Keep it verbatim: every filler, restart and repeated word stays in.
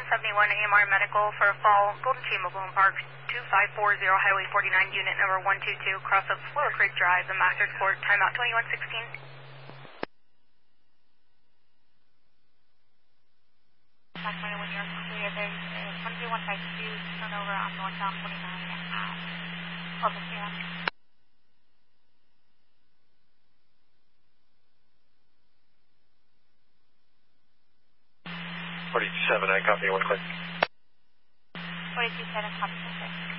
seventy-one A M R Medical for a fall, Golden T-Mobile Park, two five four zero Highway forty-nine, unit number one two two, cross of Willow Creek Drive, the Masters Court, timeout twenty-one sixteen. Sacramento, when you're clear, there's uh, one three one five two turnover on northbound twenty-nine at Corpus Christi. forty-two seven, I copy, one click. forty-two seven, copy, one click.